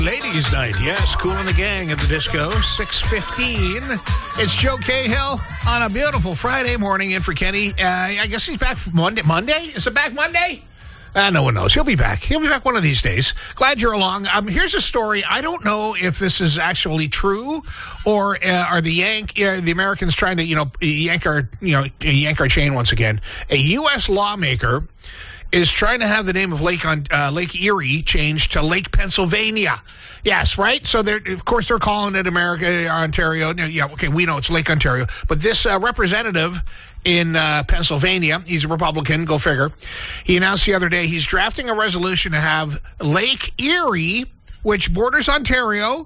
Ladies' night, yes, Cool and the Gang at the Disco, 6:15. It's Joe Cahill on a beautiful Friday morning in for Kenny. I guess he's back Monday? Is it back Monday? No one knows. He'll be back. He'll be back one of these days. Glad you're along. Here's a story. I don't know if this is actually true, or are the Americans trying to, yank our chain once again. A U.S. lawmaker is trying to have the name of Lake Erie changed to Lake Pennsylvania. Yes, right? So, of course, they're calling it America, Ontario. Yeah, okay, we know it's Lake Ontario. But this representative in Pennsylvania, he's a Republican, go figure, he announced the other day he's drafting a resolution to have Lake Erie, which borders Ontario,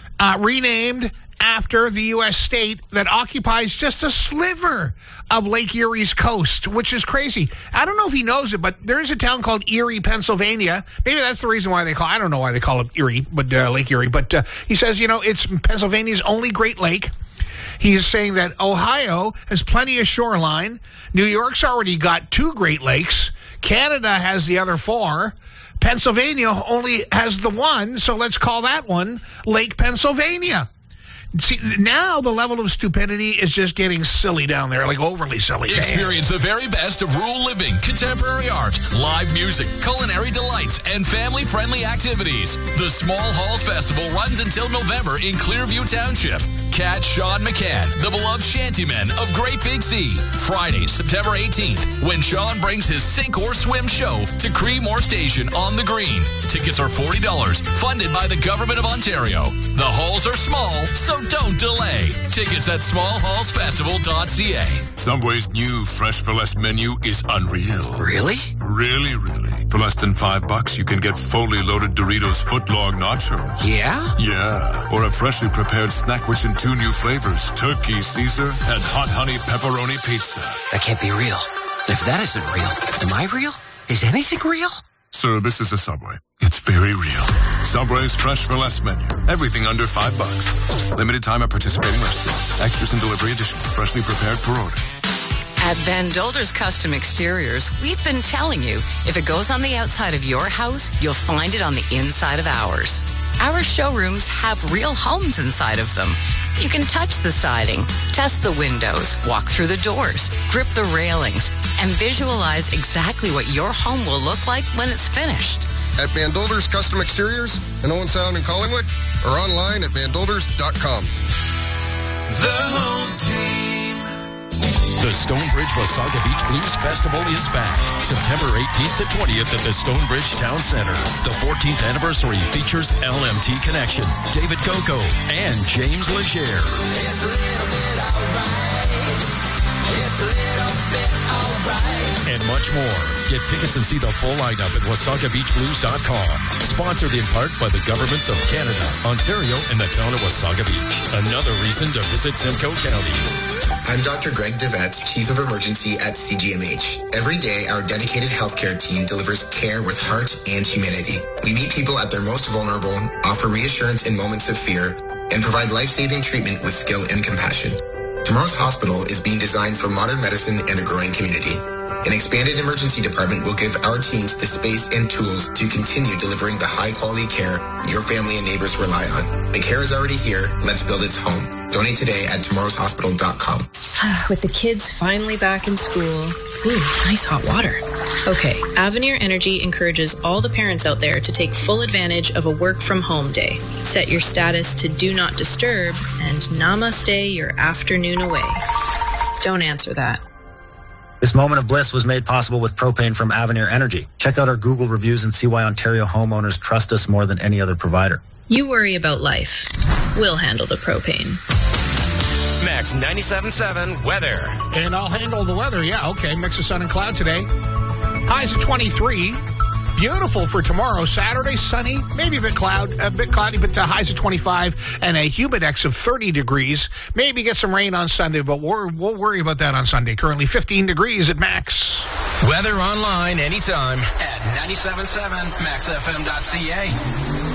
renamed after the U.S. state that occupies just a sliver of Lake Erie's coast, which is crazy. I don't know if he knows it, but there is a town called Erie, Pennsylvania. Maybe that's the reason why I don't know why they call it Erie, but Lake Erie. But he says, it's Pennsylvania's only Great Lake. He is saying that Ohio has plenty of shoreline. New York's already got 2 Great Lakes. Canada has the other 4. Pennsylvania only has the 1, so let's call that one Lake Pennsylvania. See, now the level of stupidity is just getting silly down there, like overly silly. Experience the very best of rural living, contemporary art, live music, culinary delights, and family-friendly activities. The Small Halls Festival runs until November in Clearview Township. Catch Sean McCann, the beloved shantyman of Great Big Sea, Friday, September 18th, when Sean brings his sink or swim show to Creemore Station on the Green. Tickets are $40, funded by the Government of Ontario. The halls are small, so don't delay. Tickets at smallhallsfestival.ca. Subway's new Fresh for Less menu is unreal. Really? Really, really. For less than $5, you can get fully loaded Doritos footlong nachos. Yeah? Yeah. Or a freshly prepared snack rich in 2 new flavors, Turkey Caesar and Hot Honey Pepperoni Pizza. That can't be real. If that isn't real, am I real? Is anything real? Sir, this is a Subway. It's very real. Subway's Fresh for Less menu. Everything under $5. Limited time at participating restaurants. Extras and delivery additional. Freshly prepared per order. At Van Dolder's Custom Exteriors, we've been telling you, if it goes on the outside of your house, you'll find it on the inside of ours. Our showrooms have real homes inside of them. You can touch the siding, test the windows, walk through the doors, grip the railings, and visualize exactly what your home will look like when it's finished. At Van Dolder's Custom Exteriors in Owen Sound and Collingwood, or online at vandolders.com. The home team. The Stonebridge Wasaga Beach Blues Festival is back. September 18th to 20th at the Stonebridge Town Center. The 14th anniversary features LMT Connection, David Coco, and James Legere. It's a little bit alright. It's a little bit alright. And much more. Get tickets and see the full lineup at WasagaBeachBlues.com. Sponsored in part by the governments of Canada, Ontario, and the town of Wasaga Beach. Another reason to visit Simcoe County. I'm Dr. Greg DeVette, Chief of Emergency at CGMH. Every day, our dedicated healthcare team delivers care with heart and humanity. We meet people at their most vulnerable, offer reassurance in moments of fear, and provide life-saving treatment with skill and compassion. Tomorrow's hospital is being designed for modern medicine and a growing community. An expanded emergency department will give our teams the space and tools to continue delivering the high-quality care your family and neighbors rely on. The care is already here. Let's build its home. Donate today at tomorrowshospital.com. With the kids finally back in school. Ooh, nice hot water. Okay, Avenir Energy encourages all the parents out there to take full advantage of a work-from-home day. Set your status to Do Not Disturb and namaste your afternoon away. Don't answer that. This moment of bliss was made possible with propane from Avenir Energy. Check out our Google reviews and see why Ontario homeowners trust us more than any other provider. You worry about life. We'll handle the propane. Max 97.7 weather. And I'll handle the weather. Yeah, okay. Mix of sun and cloud today. Highs at 23. Beautiful for tomorrow. Saturday, sunny, maybe a bit cloudy, but highs at 25 and a humidex of 30 degrees. Maybe get some rain on Sunday, but we'll worry about that on Sunday. Currently 15 degrees at max. Weather online anytime at 97.7 maxfm.ca.